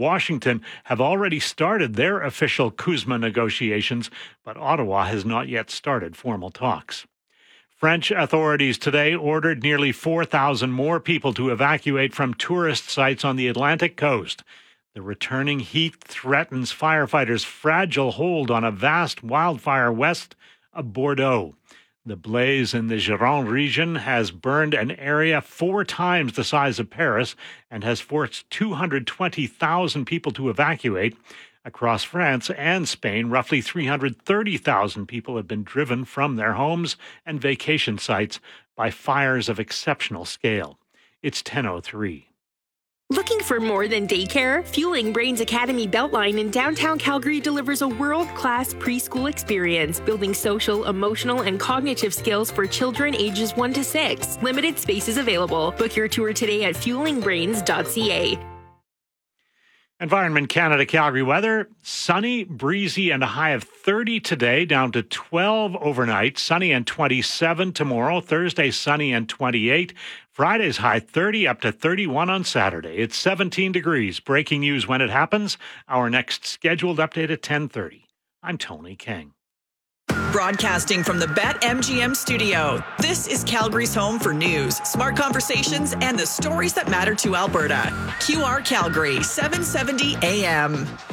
Washington have already started their official CUSMA negotiations, but Ottawa has not yet started formal talks. French authorities today ordered nearly 4,000 more people to evacuate from tourist sites on the Atlantic coast. The returning heat threatens firefighters' fragile hold on a vast wildfire west of Bordeaux. The blaze in the Gironde region has burned an area 4 times the size of Paris and has forced 220,000 people to evacuate. Across France and Spain, roughly 330,000 people have been driven from their homes and vacation sites by fires of exceptional scale. It's 10:03. Looking for more than daycare? Fueling Brains Academy Beltline in downtown Calgary delivers a world-class preschool experience, building social, emotional, and cognitive skills for children ages 1 to 6. Limited spaces available. Book your tour today at fuelingbrains.ca. Environment Canada Calgary weather, sunny, breezy, and a high of 30 today, down to 12 overnight, sunny and 27 tomorrow, Thursday sunny and 28, Friday's high 30 up to 31 on Saturday. It's 17 degrees. Breaking news when it happens. Our next scheduled update at 10:30. I'm Tony King. Broadcasting from the BetMGM studio, this is Calgary's home for news, smart conversations, and the stories that matter to Alberta. QR Calgary, 770 AM.